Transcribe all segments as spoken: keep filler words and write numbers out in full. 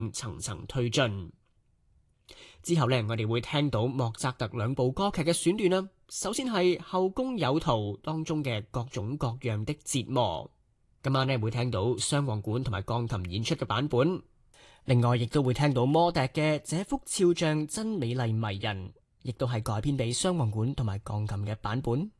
層層推進。之後呢，我哋會聽到莫扎特兩部歌劇嘅選段啦。首先係後宮有徒當中嘅各種各樣的折磨。今晚呢會聽到雙簧管同埋鋼琴演出嘅版本。另外亦都會聽到魔笛嘅這幅肖像真美麗迷人，亦都係改編俾雙簧管同埋鋼琴嘅版本。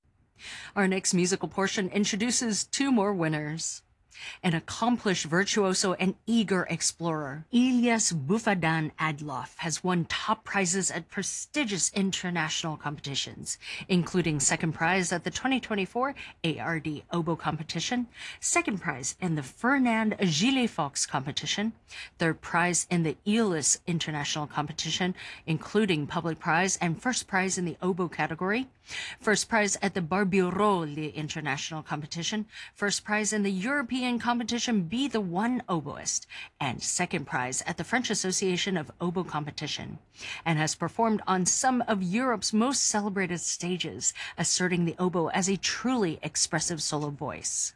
Our next musical portion introduces two more winners. An accomplished virtuoso and eager explorer, Ilyas Bufadan Adloff has won top prizes at prestigious international competitions, including second prize at the twenty twenty-four A R D Oboe Competition, second prize in the Fernand Gilles-Fox Competition, third prize in the Elis International Competition, including public prize and first prize in the oboe category, first prize at the Barbirolle International Competition, first prize in the European competition Be the One Oboist, and second prize at the French Association of Oboe Competition, and has performed on some of Europe's most celebrated stages, asserting the oboe as a truly expressive solo voice.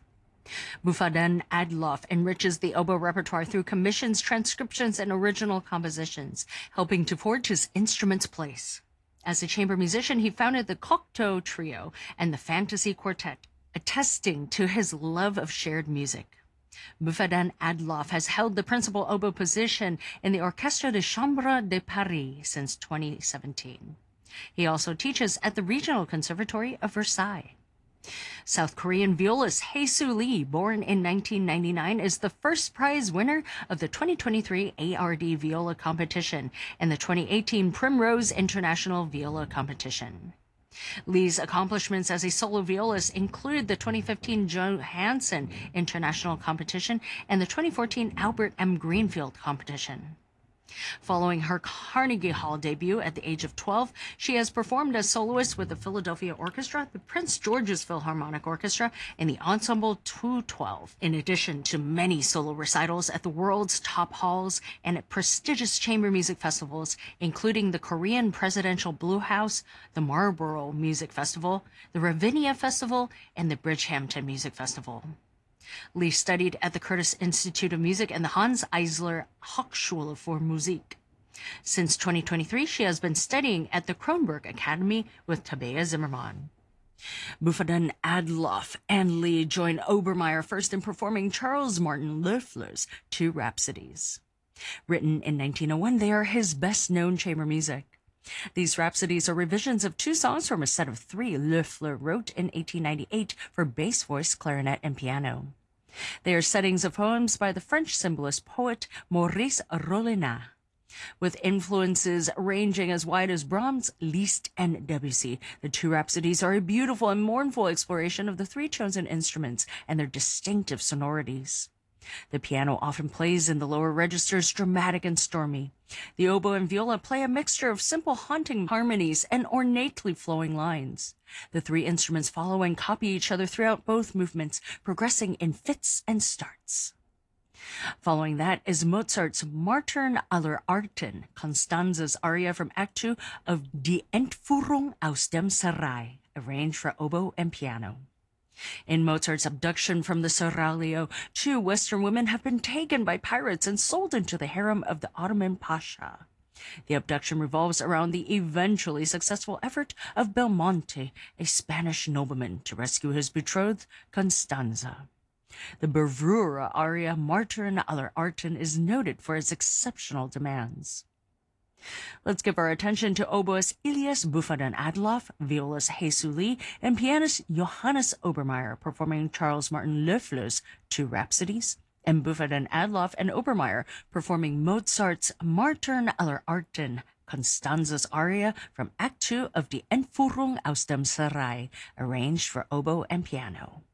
Bufadan Adloff enriches the oboe repertoire through commissions, transcriptions, and original compositions, helping to forge his instrument's place. As a chamber musician, he founded the Cocteau Trio and the Fantasy Quartet, attesting to his love of shared music. Bufadan Adloff has held the principal oboe position in the Orchestre de Chambre de Paris since twenty seventeen. He also teaches at the Regional Conservatory of Versailles. South Korean violist Hae-Soo Lee, born in nineteen ninety-nine, is the first prize winner of the twenty twenty-three A R D Viola Competition and the twenty eighteen Primrose International Viola Competition. Lee's accomplishments as a solo violist include the twenty fifteen Johansson International Competition and the twenty fourteen Albert M. Greenfield Competition. Following her Carnegie Hall debut at the age of twelve, she has performed as soloist with the Philadelphia Orchestra, the Prince George's Philharmonic Orchestra, and the Ensemble two twelve, in addition to many solo recitals at the world's top halls and at prestigious chamber music festivals, including the Korean Presidential Blue House, the Marlborough Music Festival, the Ravinia Festival, and the Bridgehampton Music Festival. Lee studied at the Curtis Institute of Music and the Hans Eisler Hochschule für Musik. Since twenty twenty-three, she has been studying at the Kronberg Academy with Tabea Zimmermann. Bufadan Adloff and Lee joined Obermeier first in performing Charles Martin Loeffler's Two Rhapsodies. Written in nineteen oh one, they are his best-known chamber music. These rhapsodies are revisions of two songs from a set of three Loeffler wrote in eighteen ninety-eight for bass voice, clarinet, and piano. They are settings of poems by the French symbolist poet Maurice Rollinat. With influences ranging as wide as Brahms, Liszt, and Debussy, the two rhapsodies are a beautiful and mournful exploration of the three chosen instruments and their distinctive sonorities. The piano often plays in the lower registers, dramatic and stormy. The oboe and viola play a mixture of simple haunting harmonies and ornately flowing lines. The three instruments follow and copy each other throughout both movements, progressing in fits and starts. Following that is Mozart's Martern aller Arten, Constanza's aria from Act two of Die Entführung aus dem Serail, arranged for oboe and piano. In Mozart's abduction from the Seraglio, two Western women have been taken by pirates and sold into the harem of the Ottoman Pasha. The abduction revolves around the eventually successful effort of Belmonte, a Spanish nobleman, to rescue his betrothed, Constanza. The bravura aria Martern aller Arten is noted for its exceptional demands. Let's give our attention to oboist Ilyas Bufadan Adloff, violist Hae-Soo Lee, and pianist Johannes Obermeier performing Charles Martin Loeffler's Two Rhapsodies, and Bufadan Adloff and Obermeier performing Mozart's Martern aller Arten, Constanza's aria from Act two of Die Entführung aus dem Serail, arranged for oboe and piano.